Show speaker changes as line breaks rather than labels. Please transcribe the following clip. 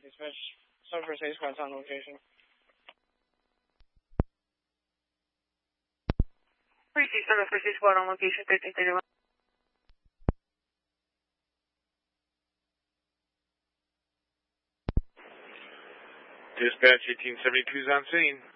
Dispatch, San Francisco on location.
3C San Francisco on location 1331.
Dispatch 1872 is on scene.